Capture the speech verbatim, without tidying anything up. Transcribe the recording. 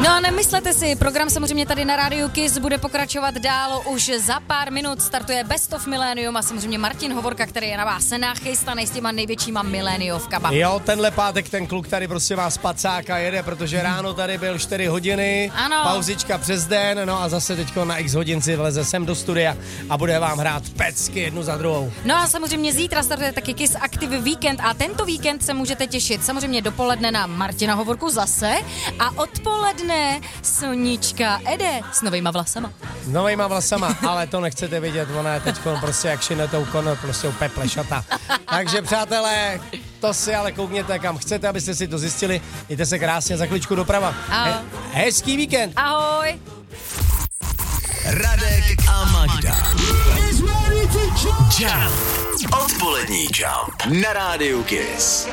No nemyslete si, program samozřejmě tady na Rádiu Kiss bude pokračovat dál. Už za pár minut startuje Best of Millennium a samozřejmě Martin Hovorka, který je na vás nachystaný s těma největšíma mileniovkama. Jo, tenhle pátek ten kluk tady prostě vás spacáka jede, protože ráno tady byl čtyři hodiny, ano. Pauzička přes den, no a zase teďko na x hodin si vleze sem do studia a bude vám hrát pecky jednu za druhou. No a samozřejmě zítra startuje taky Kiss Active Weekend a tento víkend se můžete těšit samozřejmě dopoledne na Martina Hovorku zase a odpoledne Sonička Ede s novejma vlasama. S novejma vlasama, ale to nechcete vidět, ona je teďko prostě jak šinetou konor, prostě úplně plešata. Takže přátelé, to si ale koukněte kam chcete, abyste si to zjistili. Jděte se krásně za chvíličku doprava. He- hezký víkend. Ahoj. Radek a Magda. Jump. Odpolední Jump na Rádiu Kiss.